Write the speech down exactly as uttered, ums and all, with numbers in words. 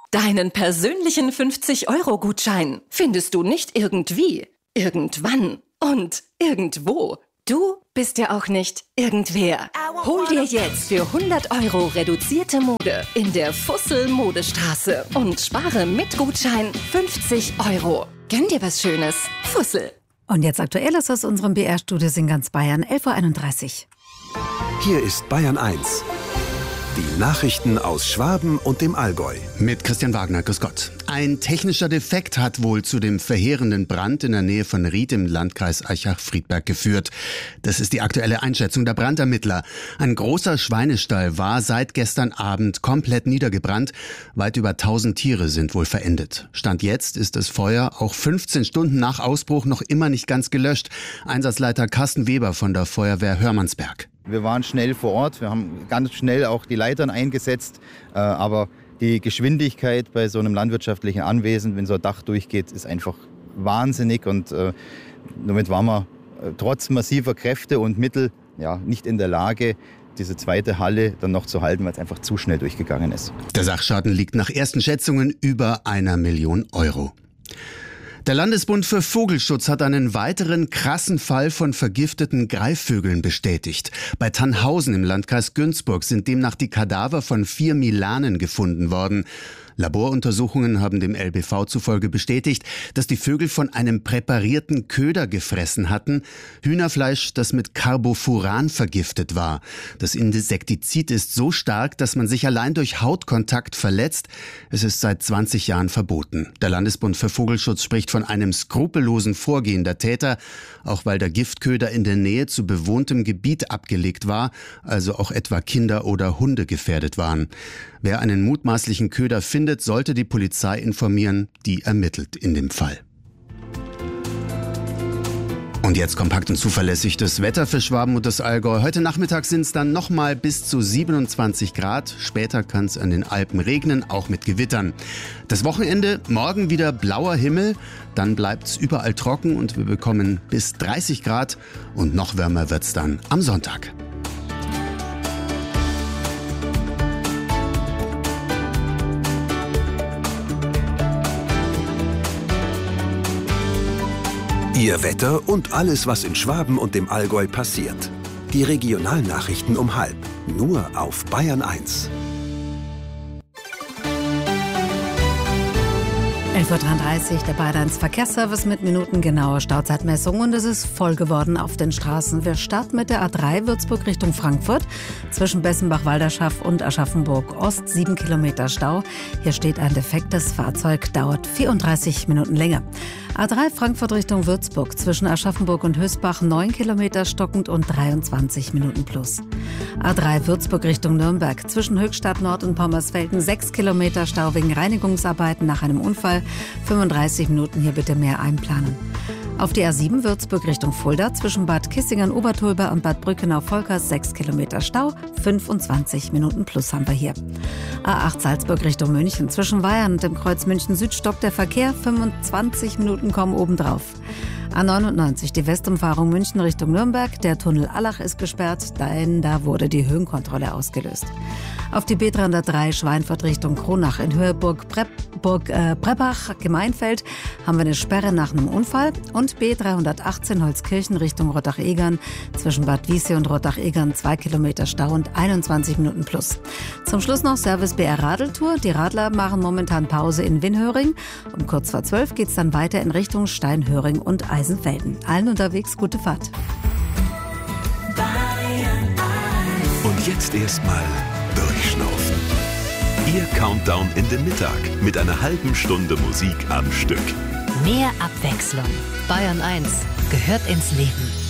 Deinen persönlichen fünfzig-Euro-Gutschein findest du nicht irgendwie, irgendwann und irgendwo. Du bist ja auch nicht irgendwer. Hol dir jetzt für hundert Euro reduzierte Mode in der Fussel-Modestraße und spare mit Gutschein fünfzig Euro. Gönn dir was Schönes. Fussel. Und jetzt Aktuelles aus unserem B R-Studios in ganz Bayern, elf Uhr einunddreißig. Hier ist Bayern eins. Die Nachrichten aus Schwaben und dem Allgäu. Mit Christian Wagner, grüß Gott. Ein technischer Defekt hat wohl zu dem verheerenden Brand in der Nähe von Ried im Landkreis Aichach-Friedberg geführt. Das ist die aktuelle Einschätzung der Brandermittler. Ein großer Schweinestall war seit gestern Abend komplett niedergebrannt. Weit über tausend Tiere sind wohl verendet. Stand jetzt ist das Feuer auch fünfzehn Stunden nach Ausbruch noch immer nicht ganz gelöscht. Einsatzleiter Carsten Weber von der Feuerwehr Hörmannsberg. Wir waren schnell vor Ort, wir haben ganz schnell auch die Leitern eingesetzt, äh, aber die Geschwindigkeit bei so einem landwirtschaftlichen Anwesen, wenn so ein Dach durchgeht, ist einfach wahnsinnig und äh, damit waren wir äh, trotz massiver Kräfte und Mittel ja, nicht in der Lage, diese zweite Halle dann noch zu halten, weil es einfach zu schnell durchgegangen ist. Der Sachschaden liegt nach ersten Schätzungen über einer Million Euro. Der Landesbund für Vogelschutz hat einen weiteren krassen Fall von vergifteten Greifvögeln bestätigt. Bei Tannhausen im Landkreis Günzburg sind demnach die Kadaver von vier Milanen gefunden worden. Laboruntersuchungen haben dem L B V zufolge bestätigt, dass die Vögel von einem präparierten Köder gefressen hatten. Hühnerfleisch, das mit Carbofuran vergiftet war. Das Insektizid ist so stark, dass man sich allein durch Hautkontakt verletzt. Es ist seit zwanzig Jahren verboten. Der Landesbund für Vogelschutz spricht von einem skrupellosen Vorgehen der Täter, auch weil der Giftköder in der Nähe zu bewohntem Gebiet abgelegt war, also auch etwa Kinder oder Hunde gefährdet waren. Wer einen mutmaßlichen Köder findet, sollte die Polizei informieren, die ermittelt in dem Fall. Und jetzt kompakt und zuverlässig das Wetter für Schwaben und das Allgäu. Heute Nachmittag sind es dann nochmal bis zu siebenundzwanzig Grad. Später kann es an den Alpen regnen, auch mit Gewittern. Das Wochenende, morgen wieder blauer Himmel. Dann bleibt es überall trocken und wir bekommen bis dreißig Grad. Und noch wärmer wird es dann am Sonntag. Ihr Wetter und alles, was in Schwaben und dem Allgäu passiert. Die Regionalnachrichten um halb. Nur auf Bayern eins. elf Uhr dreiunddreißig, der Bayern eins Verkehrsservice mit minutengenauer Stauzeitmessung und es ist voll geworden auf den Straßen. Wir starten mit der A drei Würzburg Richtung Frankfurt zwischen Bessenbach-Walderschaff und Aschaffenburg Ost, sieben Kilometer Stau. Hier steht ein defektes Fahrzeug, dauert vierunddreißig Minuten länger. A drei Frankfurt Richtung Würzburg zwischen Aschaffenburg und Hösbach, neun Kilometer stockend und dreiundzwanzig Minuten plus. A drei Würzburg Richtung Nürnberg zwischen Höchstadt Nord und Pommersfelden, sechs Kilometer Stau wegen Reinigungsarbeiten nach einem Unfall. fünfunddreißig Minuten, hier bitte mehr einplanen. Auf die A sieben Würzburg Richtung Fulda zwischen Bad Kissingen-Obertulber und Bad Brückenau-Volkers sechs Kilometer Stau, fünfundzwanzig Minuten plus haben wir hier. A acht Salzburg Richtung München zwischen Weyern und dem Kreuz München Süd stoppt der Verkehr, fünfundzwanzig Minuten kommen obendrauf. A neunundneunzig, die Westumfahrung München Richtung Nürnberg. Der Tunnel Allach ist gesperrt, denn da wurde die Höhenkontrolle ausgelöst. Auf die B dreihundertdrei Schweinfurt Richtung Kronach in Höhe Burg, Prep, Burg äh, Preppach, Gemeinfeld haben wir eine Sperre nach einem Unfall. Und B dreihundertachtzehn Holzkirchen Richtung Rottach-Egern zwischen Bad Wiessee und Rottach-Egern zwei Kilometer Stau und einundzwanzig Minuten plus. Zum Schluss noch Service B R Radeltour. Die Radler machen momentan Pause in Winhöring. Um kurz vor zwölf geht es dann weiter in Richtung Steinhöring und Eisenfelden. Allen unterwegs gute Fahrt. Und jetzt erstmal durchschnaufen. Ihr Countdown in den Mittag mit einer halben Stunde Musik am Stück. Mehr Abwechslung. Bayern eins gehört ins Leben.